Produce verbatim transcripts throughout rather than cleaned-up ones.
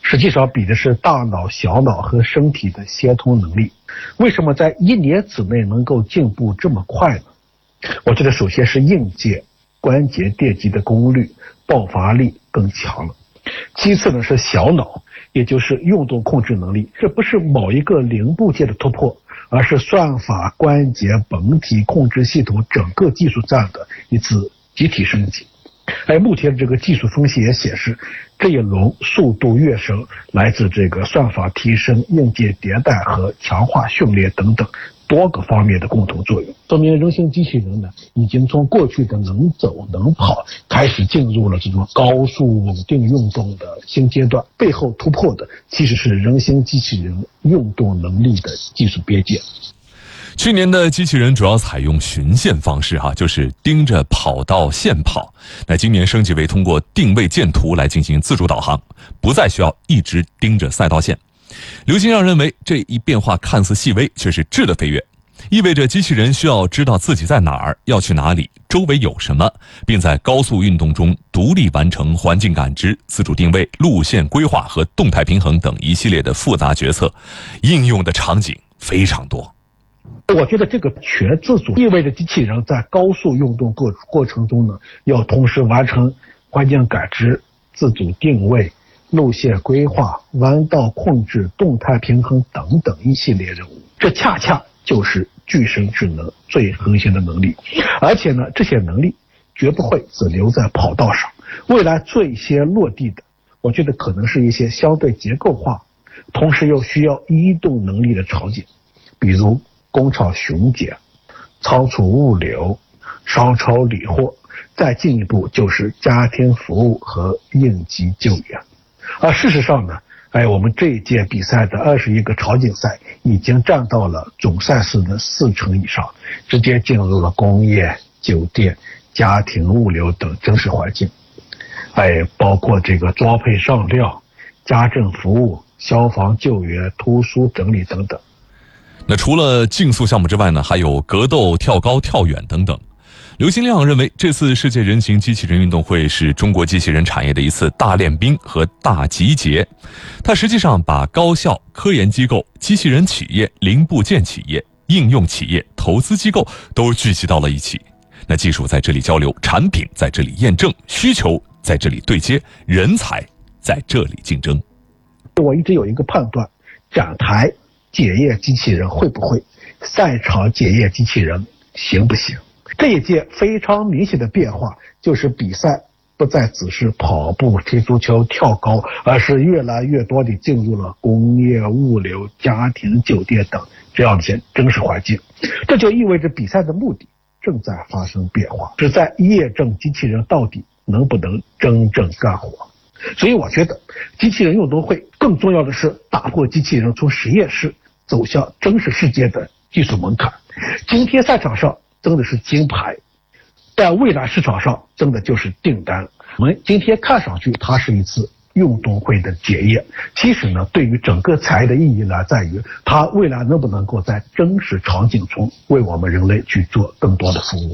实际上比的是大脑、小脑和身体的协同能力。为什么在一年之内能够进步这么快呢？我觉得首先是硬件，关节电极的功率、爆发力更强了。其次呢是小脑，也就是运动控制能力。这不是某一个零部件的突破，而是算法、关节、本体控制系统整个技术站的一次集体升级。而目前这个技术分析也显示，这一轮速度跃升来自这个算法提升、硬件迭代和强化训练等等多个方面的共同作用，说明人形机器人呢，已经从过去的能走能跑，开始进入了这种高速稳定运动的新阶段。背后突破的其实是人形机器人运动能力的技术边界。 去年的机器人主要采用循线方式哈，就是盯着跑道线跑。那今年升级为通过定位箭图来进行自主导航，不再需要一直盯着赛道线。刘金让认为，这一变化看似细微，却是质的飞跃，意味着机器人需要知道自己在哪儿，要去哪里，周围有什么，并在高速运动中独立完成环境感知、自主定位、路线规划和动态平衡等一系列的复杂决策，应用的场景非常多。 我觉得这个全自主意味着机器人在高速运动过过程中呢，要同时完成环境感知、自主定位、路线规划、弯道控制、动态平衡等等一系列任务。这恰恰就是具身智能最核心的能力。而且呢，这些能力绝不会只留在跑道上，未来最先落地的，我觉得可能是一些相对结构化，同时又需要移动能力的场景，比如工厂巡检、仓储物流、商超理货，再进一步就是家庭服务和应急救援。而事实上呢，哎，我们这一届比赛的二十一个场景赛已经占到了总赛事的四成以上，直接进入了工业、酒店、家庭物流等真实环境。哎，包括这个装配上料、家政服务、消防救援、图书整理等等。 那除了竞速项目之外呢，还有格斗、跳高、跳远等等。刘新亮认为，这次世界人形机器人运动会是中国机器人产业的一次大练兵和大集结。它实际上把高校、科研机构、机器人企业、零部件企业、应用企业、投资机构都聚集到了一起。那技术在这里交流，产品在这里验证，需求在这里对接，人才在这里竞争。 我一直有一个判断，展台检验机器人会不会，赛场检验机器人行不行。这一届非常明显的变化就是比赛不再只是跑步、踢足球、跳高，而是越来越多地进入了工业、物流、家庭、酒店等这样的些真实环境。这就意味着比赛的目的正在发生变化，是在验证机器人到底能不能真正干活。所以我觉得机器人运动会更重要的是打破机器人从实验室走向真实世界的技术门槛。今天赛场上真的是金牌，但未来市场上真的就是订单。我们今天看上去它是一次运动会的检验，其实呢，对于整个产业的意义呢，在于它未来能不能够在真实场景中为我们人类去做更多的服务。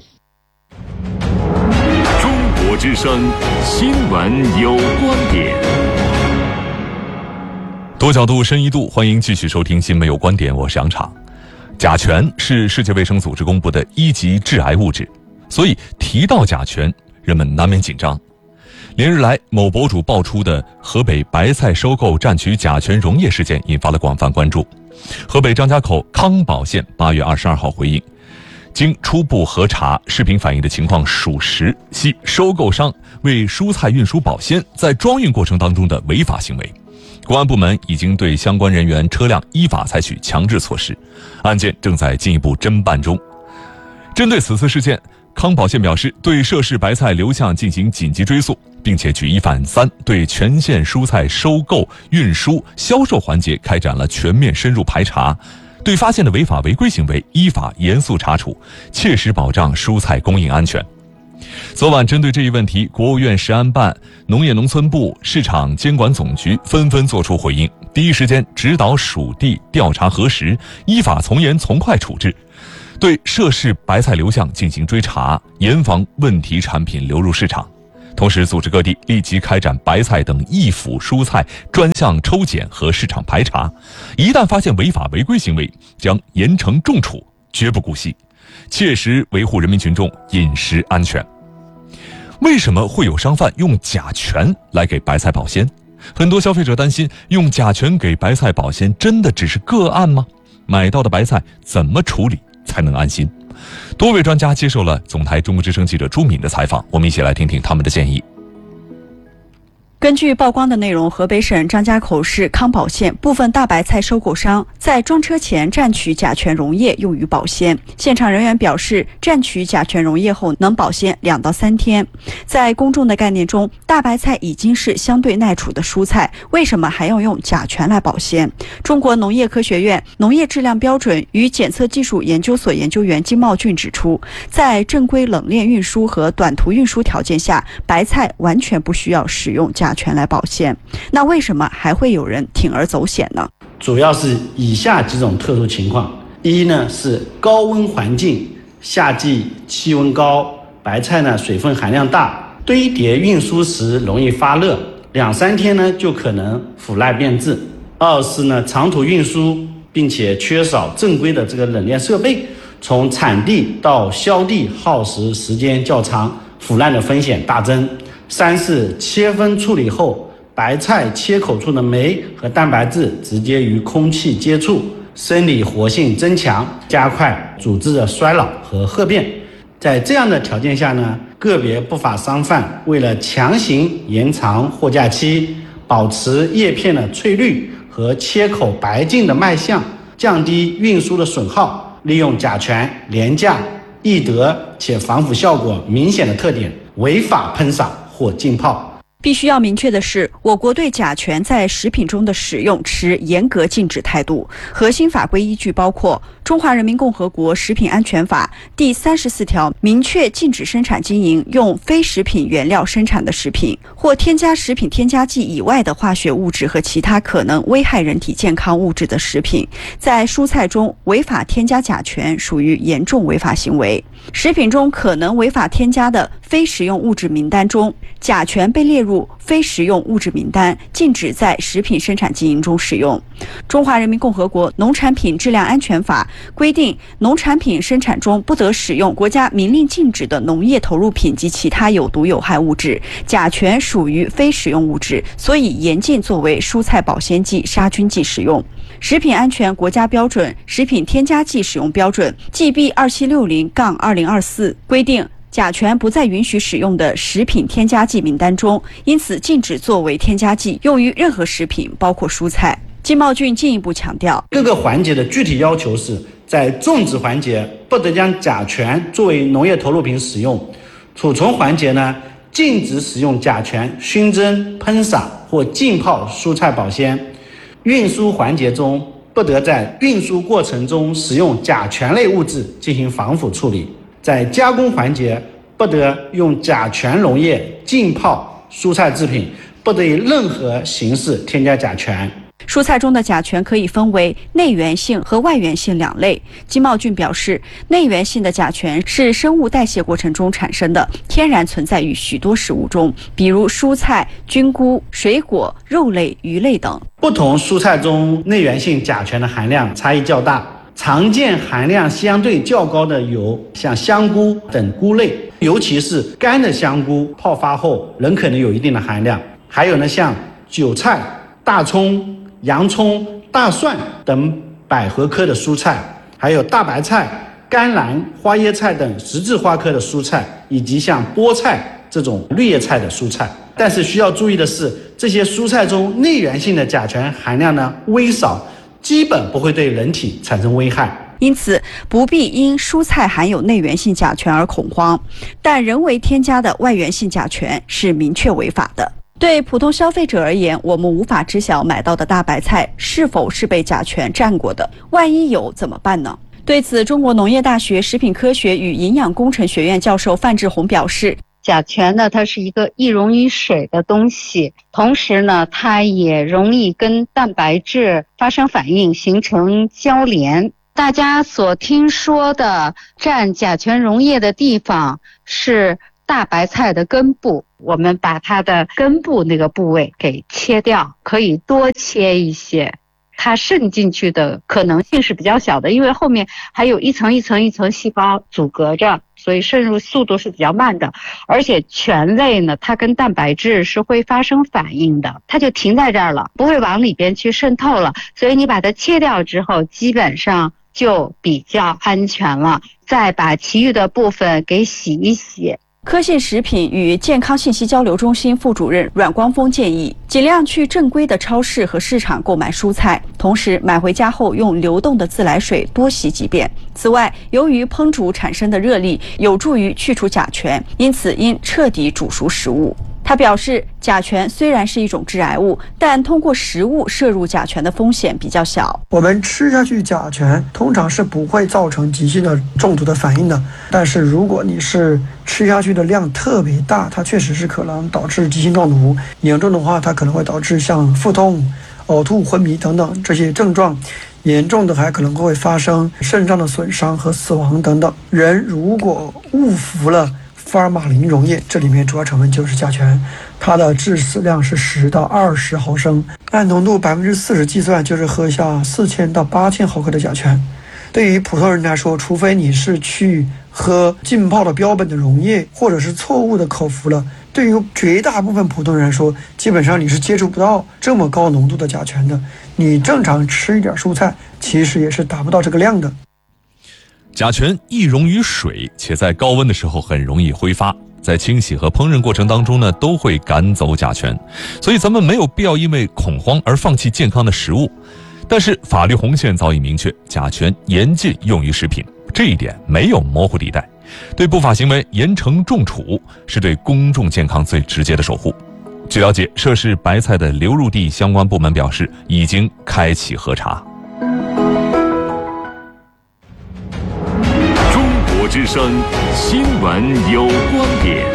中国之声新闻有观点， 多角度深一度，欢迎继续收听新闻有观点，我是杨畅。甲醛是世界卫生组织公布的一级致癌物质，所以提到甲醛，人们难免紧张。连日来，某博主爆出的河北白菜收购占取甲醛溶液事件引发了广泛关注。河北张家口康保县八月二十二号回应，经初步核查，视频反映的情况属实，系收购商为蔬菜运输保鲜在装运过程当中的违法行为。公安部门已经对相关人员、车辆依法采取强制措施，案件正在进一步侦办中。针对此次事件，康保县表示对涉事白菜流向进行紧急追溯，并且举一反三，对全县蔬菜收购、运输、销售环节开展了全面深入排查，对发现的违法违规行为依法严肃查处，切实保障蔬菜供应安全。昨晚针对这一问题，国务院食安办、农业农村部、市场监管总局纷纷作出回应，第一时间指导属地调查核实，依法从严从快处置，对涉事白菜流向进行追查，严防问题产品流入市场。 同时组织各地立即开展白菜等易腐蔬菜专项抽检和市场排查，一旦发现违法违规行为，将严惩重处，绝不姑息，切实维护人民群众饮食安全。为什么会有商贩用甲醛来给白菜保鲜？很多消费者担心，用甲醛给白菜保鲜真的只是个案吗？买到的白菜怎么处理才能安心？多位专家接受了总台中国之声记者朱敏的采访，我们一起来听听他们的建议。 根据曝光的内容，河北省张家口市康保县部分大白菜收购商在装车前蘸取甲醛溶液用于保鲜。现场人员表示，蘸取甲醛溶液后能保鲜两到三天。在公众的概念中，大白菜已经是相对耐储的蔬菜，为什么还要用甲醛来保鲜？中国农业科学院农业质量标准与检测技术研究所研究员金茂俊指出，在正规冷链运输和短途运输条件下，白菜完全不需要使用甲醛全来保鲜，那为什么还会有人铤而走险呢？ 主要是以下几种特殊情况：一呢是高温环境，夏季气温高，白菜呢水分含量大，堆叠运输时容易发热，两三天呢就可能腐烂变质；二是呢长途运输，并且缺少正规的这个冷链设备，从产地到销地耗时时间较长，腐烂的风险大增。三是切分处理后，白菜切口处的酶和蛋白质直接与空气接触，生理活性增强，加快组织的衰老和褐变。在这样的条件下呢，个别不法商贩为了强行延长货架期，保持叶片的翠绿和切口白净的卖相，降低运输的损耗，利用甲醛廉价、易得且防腐效果明显的特点，违法喷洒或浸泡。 必须要明确的是，我国对甲醛在食品中的使用持严格禁止态度。核心法规依据包括《中华人民共和国食品安全法》第三十四条，明确禁止生产经营用非食品原料生产的食品或添加食品添加剂以外的化学物质和其他可能危害人体健康物质的食品。在蔬菜中违法添加甲醛属于严重违法行为。食品中可能违法添加的非食用物质名单中，甲醛被列入非食用物质名单，禁止在食品生产经营中使用。中华人民共和国农产品质量安全法规定，农产品生产中不得使用国家明令禁止的农业投入品及其他有毒有害物质，甲醛属于非食用物质，所以严禁作为蔬菜保鲜剂、杀菌剂使用。食品安全国家标准《食品添加剂使用标准》 G B 二七六零二零二四 规定，甲醛不在允许使用的食品添加剂名单中，因此禁止作为添加剂用于任何食品，包括蔬菜。金茂俊进一步强调， 各个环节的具体要求是，在种植环节不得将甲醛作为农业投入品使用；储存环节呢，禁止使用甲醛熏蒸、喷洒或浸泡蔬菜保鲜；运输环节中不得在运输过程中使用甲醛类物质进行防腐处理；在加工环节不得用甲醛溶液浸泡蔬菜制品，不得以任何形式添加甲醛。 蔬菜中的甲醛可以分为内源性和外源性两类。金茂俊表示，内源性的甲醛是生物代谢过程中产生的，天然存在于许多食物中，比如蔬菜、菌菇、水果、肉类、鱼类等。 不同蔬菜中内源性甲醛的含量差异较大，常见含量相对较高的有像香菇等菇类，尤其是干的香菇泡发后仍可能有一定的含量。还有呢，像韭菜、大葱、洋葱、大蒜等百合科的蔬菜，还有大白菜、甘蓝、花椰菜等十字花科的蔬菜，以及像菠菜这种绿叶菜的蔬菜。但是需要注意的是，这些蔬菜中内源性的甲醛含量呢微少，基本不会对人体产生危害。 因此不必因蔬菜含有内源性甲醛而恐慌，但人为添加的外源性甲醛是明确违法的。对普通消费者而言，我们无法知晓买到的大白菜是否是被甲醛蘸过的，万一有怎么办呢？对此，中国农业大学食品科学与营养工程学院教授范志红表示， 甲醛呢，它是一个易溶于水的东西，同时呢，它也容易跟蛋白质发生反应，形成交联。大家所听说的蘸甲醛溶液的地方是大白菜的根部， 我们把它的根部那个部位给切掉，可以多切一些，它渗进去的可能性是比较小的，因为后面还有一层一层一层细胞阻隔着，所以渗入速度是比较慢的。而且醛类呢，它跟蛋白质是会发生反应的，它就停在这儿了，不会往里边去渗透了，所以你把它切掉之后基本上就比较安全了。再把其余的部分给洗一洗。 科信食品与健康信息交流中心副主任阮光峰建议，尽量去正规的超市和市场购买蔬菜，同时买回家后用流动的自来水多洗几遍。此外，由于烹煮产生的热力有助于去除甲醛，因此应彻底煮熟食物。他表示，甲醛虽然是一种致癌物，但通过食物摄入甲醛的风险比较小。 我们吃下去甲醛通常是不会造成急性的中毒的反应的，但是如果你是吃下去的量特别大，它确实是可能导致急性中毒，严重的话它可能会导致像腹痛、呕吐、昏迷等等这些症状，严重的还可能会发生肾脏的损伤和死亡等等。人如果误服了福尔马林溶液，这里面主要成分就是甲醛，它的致死量是十到二十毫升，按浓度百分之四十计算，就是喝下四千到八千毫克的甲醛。对于普通人来说，除非你是去喝浸泡的标本的溶液，或者是错误的口服了，对于绝大部分普通人来说，基本上你是接触不到这么高浓度的甲醛的。你正常吃一点蔬菜，其实也是达不到这个量的。 甲醛易溶于水，且在高温的时候很容易挥发，在清洗和烹饪过程当中呢，都会赶走甲醛，所以咱们没有必要因为恐慌而放弃健康的食物。但是法律红线早已明确，甲醛严禁用于食品，这一点没有模糊地带。对不法行为严惩重处，是对公众健康最直接的守护。据了解，涉事白菜的流入地相关部门表示，已经开启核查。 之声新闻有观点，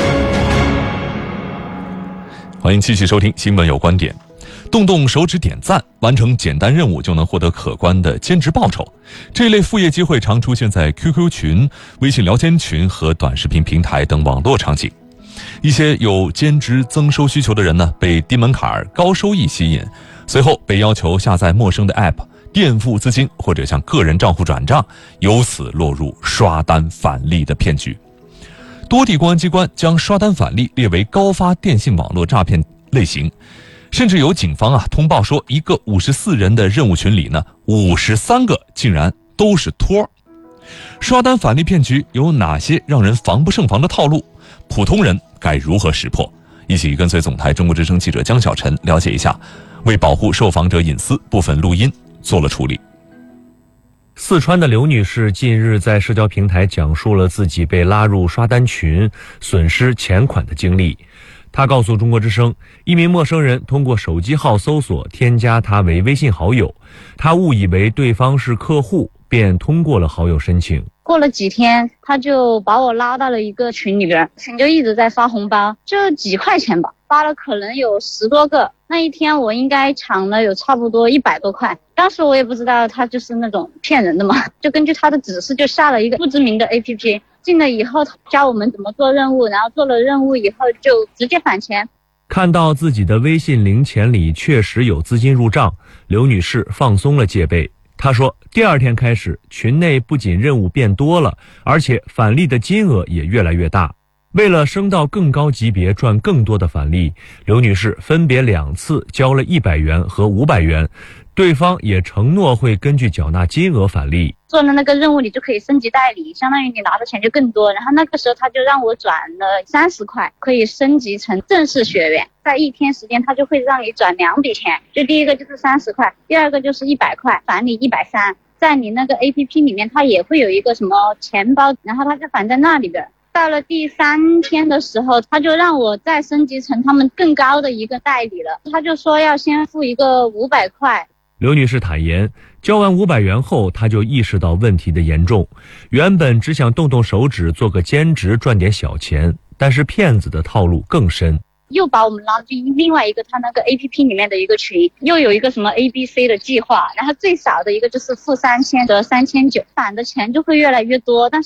欢迎继续收听新闻有观点。动动手指点赞，完成简单任务就能获得可观的兼职报酬，这类副业机会常出现在 Q Q 群、微信聊天群和短视频平台等网络场景。一些有兼职增收需求的人呢，被低门槛高收益吸引，随后被要求下载陌生的 App，垫付资金或者向个人账户转账，由此落入刷单返利的骗局。多地公安机关将刷单返利列为高发电信网络诈骗类型，甚至有警方啊通报说，一个五十四人的任务群里呢，五十三个竟然都是托。刷单返利骗局有哪些让人防不胜防的套路？普通人该如何识破？一起跟随总台中国之声记者江小晨了解一下。为保护受访者隐私，部分录音做了处理。 四川的刘女士近日在社交平台讲述了自己被拉入刷单群、损失钱款的经历。她告诉中国之声，一名陌生人通过手机号搜索添加她为微信好友，她误以为对方是客户，便通过了好友申请。 过了几天，他就把我拉到了一个群里边，群就一直在发红包，就几块钱吧，发了可能有十多个。那一天我应该抢了有差不多一百多块。当时我也不知道他就是那种骗人的嘛，就根据他的指示就下了一个不知名的 A P P， 进了以后教我们怎么做任务，然后做了任务以后就直接返钱。 看到自己的微信零钱里确实有资金入账，刘女士放松了戒备。她说，第二天开始，群内不仅任务变多了，而且返利的金额也越来越大。为了升到更高级别赚更多的返利，刘女士分别两次交了一百元和五百元，对方也承诺会根据缴纳金额返利。 做了那个任务你就可以升级代理，相当于你拿的钱就更多。然后那个时候他就让我转了三十块，可以升级成正式学员。在一天时间他就会让你转两笔钱，就第一个就是三十块，第二个就是一百块，返你一百三。在你那个 A P P 里面它也会有一个什么钱包，然后他就返在那里边。到了第三天的时候，他就让我再升级成他们更高的一个代理了，他就说要先付一个五百块。 刘女士坦言，交完五百元后，她就意识到问题的严重。原本只想动动手指做个兼职赚点小钱，但是骗子的套路更深。 又把我们拉进另外一个他那个 A P P 里面的一个群，又有一个什么 A B C 的计划，然后最少的一个就是付三千得三千九，返的钱就会越来越多，但是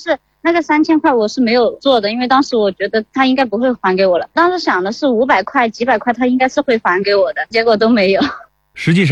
那个三千块我是没有做的，因为当时我觉得他应该不会还给我了。当时想的是五百块、几百块，他应该是会还给我的，结果都没有。 实际上